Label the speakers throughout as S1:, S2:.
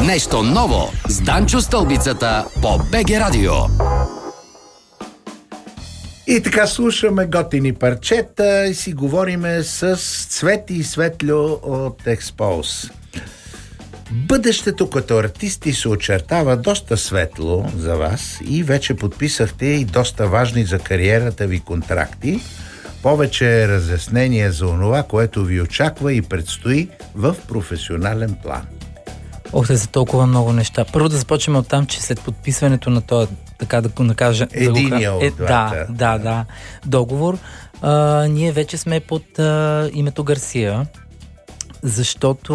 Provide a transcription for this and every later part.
S1: Нещо ново с Данчо Стълбицата по БГ Радио.
S2: И така слушаме готини парчета и си говориме с Цвети и Светлю от Експоз. Бъдещето като артисти се очертава доста светло за вас и вече подписахте и доста важни за кариерата ви контракти. Повече разяснение за онова, което ви очаква и предстои в професионален план.
S3: За толкова много неща. Първо да започнем от там, че след подписването на този, така да кажа...
S2: Единия от двата.
S3: Договор, ние вече сме под името Гарсия, защото,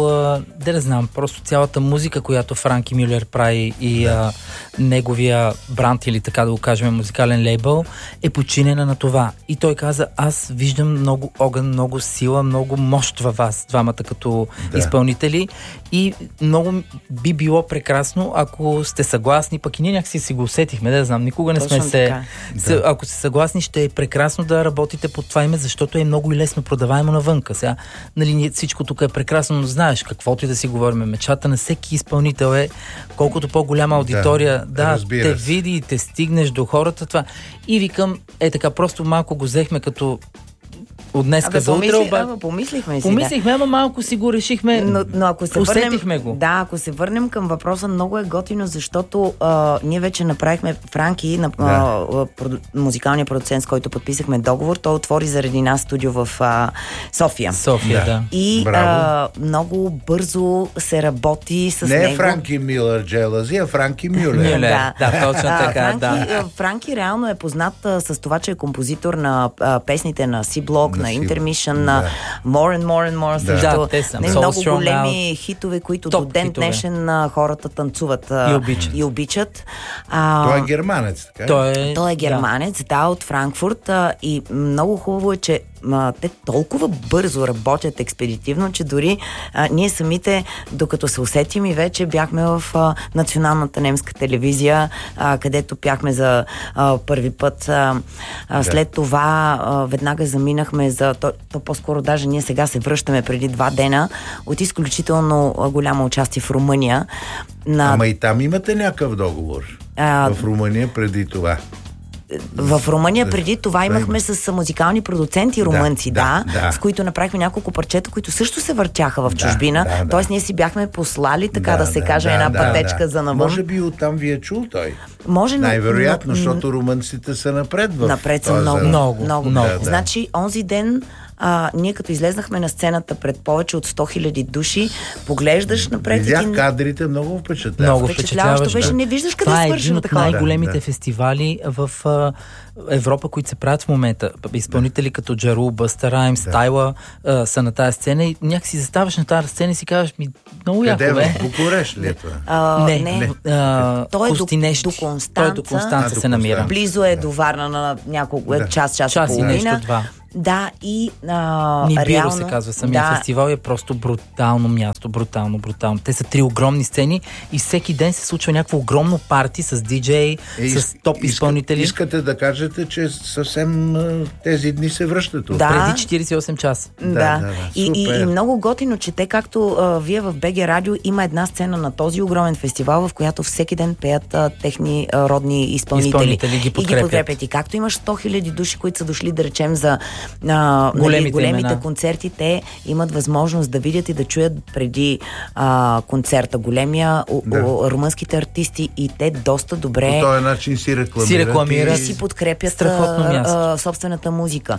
S3: да не знам, просто цялата музика, която Франки Мюлер прави и неговия бранд, или така да го кажем, музикален лейбъл, е подчинена на това. И той каза, аз виждам много огън, много сила, много мощ във вас, двамата като изпълнители, и много би било прекрасно, ако сте съгласни, пък и ние някакси си го усетихме, да знам, никога не
S4: точно
S3: сме се... Ако сте съгласни, ще е прекрасно да работите под това име, защото е много и лесно продаваемо навънка. Сега, нали, всичко тук е прекрасно, но знаеш, каквото и да си говорим, мечтата на всеки изпълнител е колкото по-голяма аудитория те види и те стигнеш до хората, това. И викам, така, просто малко го взехме като от днеска за утре, помислихме, ама малко си го решихме,
S4: но ако се
S3: усетихме го.
S4: Да, ако се върнем към въпроса, много е готино, защото ние вече направихме Франки, музикалния продуцент, с който подписахме договор, той отвори заради нас студио в София. И много бързо се работи с него.
S2: Не е Франки Мюлер Джелази, а Франки Мюлер.
S3: Да, точно така.
S4: Франки реално е познат с това, че е композитор на песните на C-Block, на Intermission, на More and More and More, също много големи хитове, които до ден днешен хората танцуват и обичат.
S2: Той е германец, така?
S4: Той е германец, от Франкфурт, и много хубаво е, че те толкова бързо работят експедитивно, че дори ние самите, докато се усетим, и вече бяхме в националната немска телевизия, където пяхме за първи път. След това веднага заминахме то по-скоро даже ние сега се връщаме преди 2 дена от изключително голямо участие в Румъния.
S2: Ама и там имате някакъв договор. В Румъния преди това.
S4: В Румъния преди това имахме с музикални продуценти румънци, с които направихме няколко парчета, които също се въртяха в чужбина. Тоест ние си бяхме послали, така да се каже, една пътечка за навън.
S2: Може би оттам ви е чул той.
S4: Може,
S2: най-вероятно, защото румънците са напред в...
S4: Напред са много. Значи, онзи ден ние като излезнахме на сцената пред повече от 100 000 души, поглеждаш напред.
S2: Видях кадрите, много впечатляващо.
S4: Много впечатляващо беше, не виждаш къде свършва.
S3: Това е един от най-големите фестивали в Европа, които се правят в момента. Изпълнители като Джару, Бъста Раймс, Тайла са на тази сцена, и някакси заставаш на тази сцена и си казваш, много яко,
S2: къде в Букурещ ли е това?
S4: Не. Той е до Констанца
S3: се намира.
S4: Близо е до Варна на няколко час и половина. Да, и
S3: Нибиро се казва самия фестивал, е просто брутално място, брутално. Те са 3 огромни сцени и всеки ден се случва някакво огромно парти с диджей, с топ изпълнители.
S2: Искате да кажете, че съвсем тези дни се връщат от
S3: преди 48 часа.
S4: И много готино, че те, както вие в БГ Радио, има една сцена на този огромен фестивал, в която всеки ден пеят техни родни изпълнители
S3: ги подкрепят.
S4: И както имаш 100 000 души, които са дошли, да речем, за големите концерти, те имат възможност да видят и да чуят преди концерта румънските артисти, и те доста добре
S2: по този начин си рекламират
S4: и си подкрепят собствената музика.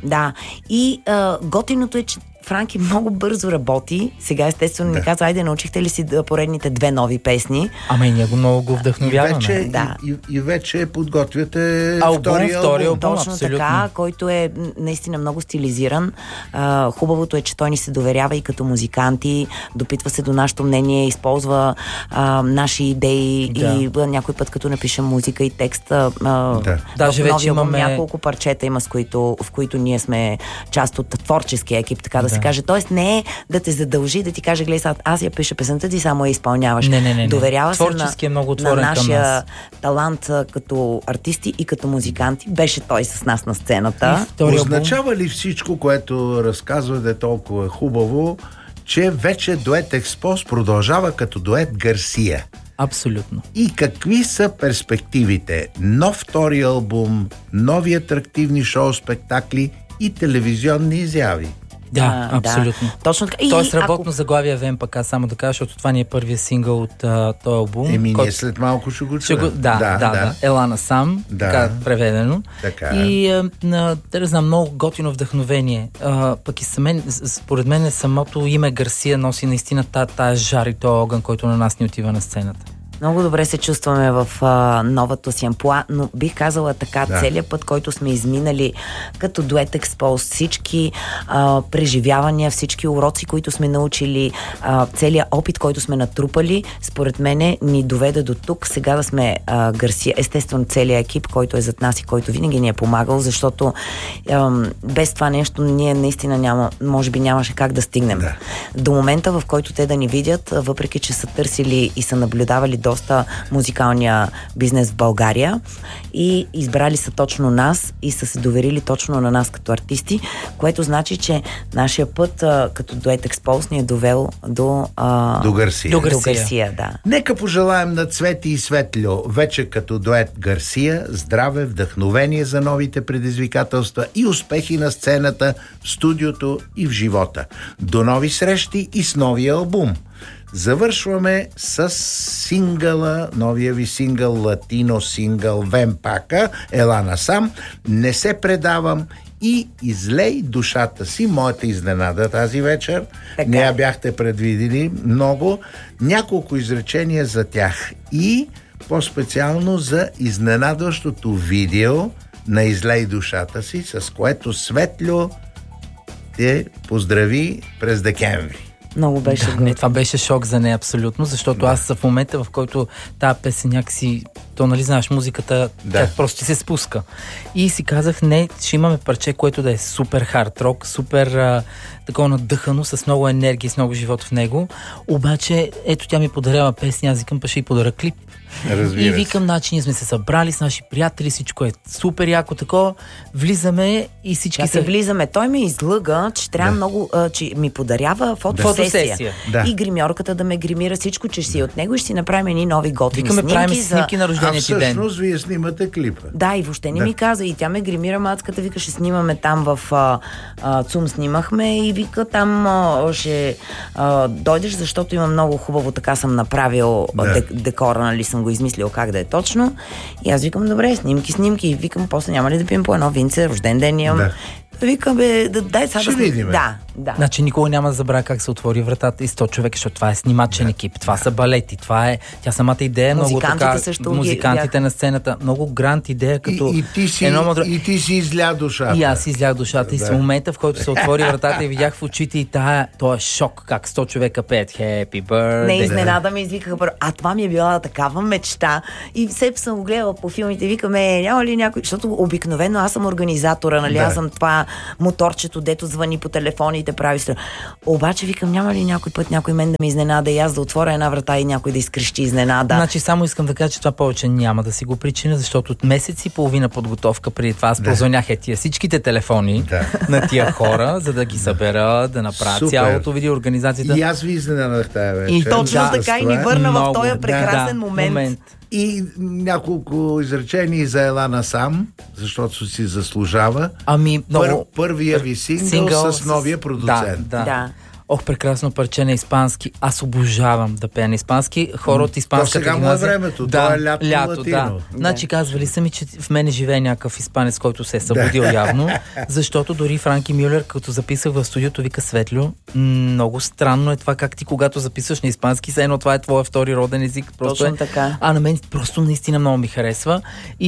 S4: И готиното е, че Франки много бързо работи. Сега естествено ни каза, айде, научихте ли си поредните 2 нови песни?
S3: Ама и ние много го вдъхновяваме.
S2: И вече подготвяте втория албум.
S4: Точно абсолютно. Така, който е наистина много стилизиран. Хубавото е, че той ни се доверява и като музиканти, допитва се до нашето мнение, използва наши идеи и някой път, като напишем музика и текст,
S3: даже вече имаме
S4: няколко парчета има, в които ние сме част от творческия екип, така да се каже. Тоест не е да те задължи, да ти каже, гледай, аз я пиша песента, ти само я изпълняваш.
S3: Не.
S4: Доверява се
S3: на
S4: нашия талант като артисти и като музиканти. Беше той с нас на сцената.
S2: Означава ли всичко, което разказвате толкова хубаво, че вече дует Експоз продължава като дует Гарсия.
S3: Абсолютно.
S2: И какви са перспективите? Нов втори албум, нови атрактивни шоу-спектакли и телевизионни изяви.
S3: Да, абсолютно.
S4: Да. Точно така.
S3: Тоест работно заглавие ВМПК, само да кажа, защото това ни е първият сингъл от този албум.
S2: Ние след малко ще го чуем.
S3: Да. Ела насам, така преведено.
S2: Така.
S3: И да знам, много готино вдъхновение. Пък и според мен самото име Гарсия носи наистина тая жар и този огън, който на нас ни отива на сцената.
S4: Много добре се чувстваме в новото си амплоа, но бих казала така, целият път, който сме изминали като дует Експоз, всички преживявания, всички уроци, които сме научили, целият опит, който сме натрупали, според мене ни доведе до тук. Сега да сме Гарсия. Естествено, целият екип, който е зад нас и който винаги ни е помагал, защото без това нещо ние наистина може би нямаше как да стигнем. Да. До момента, в който те да ни видят, въпреки че са търсили и са наблюдавали доста музикалния бизнес в България и избрали са точно нас и са се доверили точно на нас като артисти, което значи, че нашия път като дует Експоз ни е довел до
S2: Гарсия.
S4: До Гарсия, да.
S2: Нека пожелаем на Цвети и Светльо вече като дует Гарсия здраве, вдъхновение за новите предизвикателства и успехи на сцената, в студиото и в живота. До нови срещи и с новия албум. Завършваме с сингъла, новия ви сингъл, латино сингъл Вемпака, Ела насам, Не се предавам и Излей душата си, моята изненада тази вечер. Така. Не я бяхте предвидили много. Няколко изречения за тях и по-специално за изненадващото видео на Излей душата си, с което Светльо те поздрави през декември.
S4: Много беше
S3: това беше шок за нея абсолютно, защото аз в момента, в който тази песен някакси, то нали знаеш, музиката тя просто ти се спуска. И си казах, не, ще имаме парче, което да е супер хард рок, супер такова надъхано, с много енергия, с много живот в него. Обаче, ето тя ми подарява песни, аз викам, па ще й подаря клип. И викам, значи ние сме се събрали с наши приятели, всичко е супер яко такова, влизаме и всички
S4: влизаме. Той ме излъга, че трябва много, че ми подарява фотосесия. Да. И гримьорката да ме гримира всичко, че си от него и ще си направим едни нови готини снимки.
S3: Правим снимки на рождения ти ден.
S2: Всъщност вие снимате клипа.
S4: Да, и въобще не ми каза. И тя ме гримира, мацката, вика, ще снимаме там в ЦУМ снимахме и вика, там ще дойдеш, защото има много хубаво, така съм направил декора, нали съм го измислил как да е точно. И аз викам, добре, снимки. И викам, после няма ли да пием по едно винце, рожден ден имам. Викам, дай сега
S2: ще видим.
S4: Да.
S3: Значи никога няма да забравя как се отвори вратата и 100 човека, защото това е снимачен екип, това са балети, това е тя самата идея, много така, музикантите на сцената, много грант идея, като
S2: и ти си изля душата.
S3: И аз си излях душата и с момента, в който се отвори вратата и видях в очите и този шок, как 100 човека пеят Happy Birthday.
S4: Не, изненада ме извикаха първо. А това ми е била такава мечта. И все съм го гледала по филмите, викаме, няма ли някой, защото обикновено аз съм организатора, нали, аз съм това моторчето, дето звъни по телефоните, прави се. Обаче викам, няма ли някой път някой мен да ме изненада и аз да отворя една врата и някой да изкрещи изненада.
S3: Значи само искам да кажа, че това повече няма да си го причиня, защото от месец и половина подготовка преди това аз позвънях всичките телефони на тия хора, за да ги събера, да направя цялото видеоорганизацията.
S2: И аз ви изненадах тая вечер.
S4: И точно така и ни върна в този прекрасен момент.
S2: И няколко изречения за Ела насам, защото си заслужава. Първия ви сингъл с новия продуцент.
S4: Да.
S3: Прекрасно парче на испански. Аз обожавам да пея на испански. Хора от испанската
S2: сега
S3: гимназия.
S2: Сега му е времето. Това е лято латино.
S3: Значи казвали са ми, че в мене живее някакъв испанец, който се е събудил явно, защото дори Франки Мюлер, като записах в студиото, вика, Светльо, много странно е това, как ти когато записваш на испански, все едно това е твоя втори роден език.
S4: Точно така.
S3: А на мен просто наистина много ми харесва. И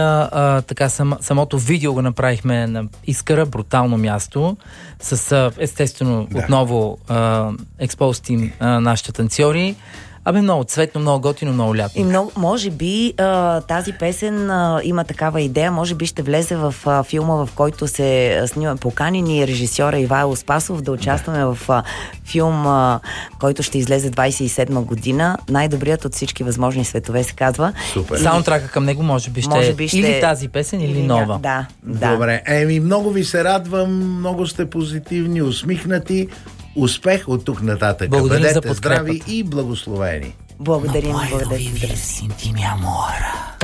S3: самото видео го направихме на Искъра, брутално място, с естествено отново Експоз тим, нашите танцори. Много цветно, много готино, много лятно.
S4: И много, може би тази песен има такава идея, може би ще влезе в филма, в който се снима. Покани ни режисьора Ивайло Спасов да участваме в филм, който ще излезе 27 година. Най-добрият от всички възможни светове се казва.
S3: Супер. Саундтрака към него може би ще или тази песен, или нова.
S4: Да.
S2: Добре. Много ви се радвам, много сте позитивни, усмихнати. Успех от тук нататък.
S3: Благодарим за
S2: Бъдете
S3: подкрепата.
S2: здрави и благословени.
S4: Благодарим,
S3: Puoi
S4: благодарим.
S3: vivere sin ti, mi amor.